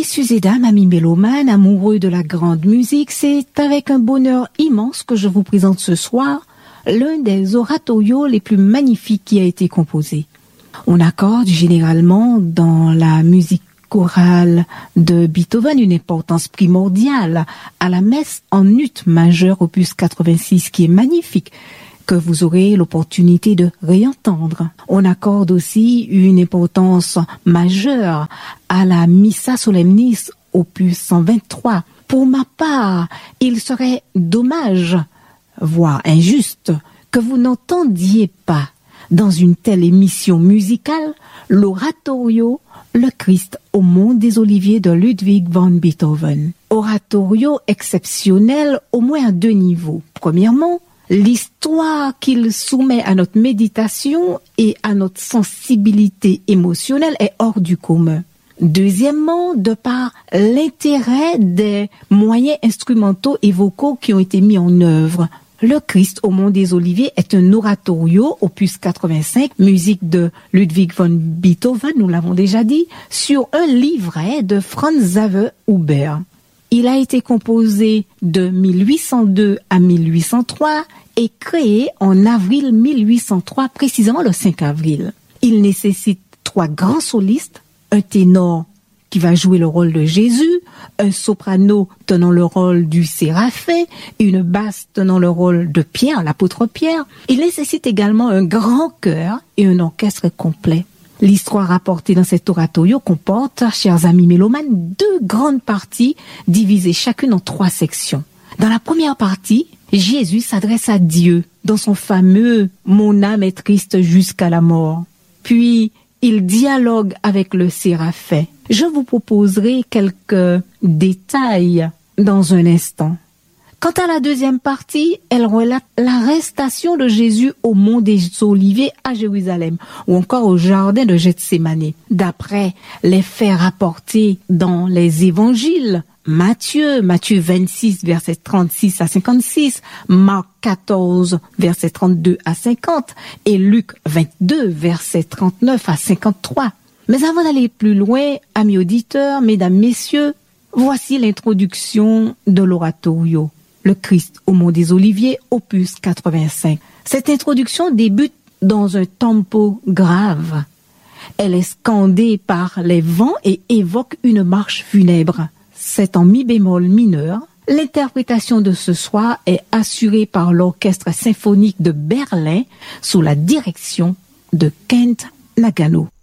Messieurs et dames, amis mélomanes, amoureux de la grande musique, c'est avec un bonheur immense que je vous présente ce soir l'un des oratorios les plus magnifiques qui a été composé. On accorde généralement dans la musique chorale de Beethoven une importance primordiale à la messe en ut majeur opus 86 qui est magnifique, que vous aurez l'opportunité de réentendre. On accorde aussi une importance majeure à la Missa Solemnis opus 123. Pour ma part, il serait dommage, voire injuste, que vous n'entendiez pas dans une telle émission musicale l'oratorio Le Christ au monde des Oliviers de Ludwig van Beethoven. Oratorio exceptionnel au moins à deux niveaux. Premièrement, l'histoire qu'il soumet à notre méditation et à notre sensibilité émotionnelle est hors du commun. Deuxièmement, de par l'intérêt des moyens instrumentaux et vocaux qui ont été mis en œuvre. Le Christ au monde des Oliviers est un oratorio, opus 85, musique de Ludwig van Beethoven, nous l'avons déjà dit, sur un livret de Franz Xaver Huber. Il a été composé de 1802 à 1803 et créé en avril 1803, précisément le 5 avril. Il nécessite 3 grands solistes, un ténor qui va jouer le rôle de Jésus, un soprano tenant le rôle du Séraphin, une basse tenant le rôle de Pierre, l'apôtre Pierre. Il nécessite également un grand chœur et un orchestre complet. L'histoire rapportée dans cet oratorio comporte, chers amis mélomanes, 2 grandes parties divisées chacune en 3 sections. Dans la première partie, Jésus s'adresse à Dieu dans son fameux « Mon âme est triste jusqu'à la mort ». Puis, il dialogue avec le Séraphin. Je vous proposerai quelques détails dans un instant. Quant à la deuxième partie, elle relate l'arrestation de Jésus au mont des Oliviers à Jérusalem ou encore au jardin de Gethsémani. D'après les faits rapportés dans les évangiles, Matthieu 26, verset 36 à 56, Marc 14, verset 32 à 50 et Luc 22, verset 39 à 53. Mais avant d'aller plus loin, amis auditeurs, mesdames, messieurs, voici l'introduction de l'oratorio. Le Christ au mont des Oliviers, opus 85. Cette introduction débute dans un tempo grave. Elle est scandée par les vents et évoque une marche funèbre. C'est en mi bémol mineur. L'interprétation de ce soir est assurée par l'orchestre symphonique de Berlin sous la direction de Kent Nagano.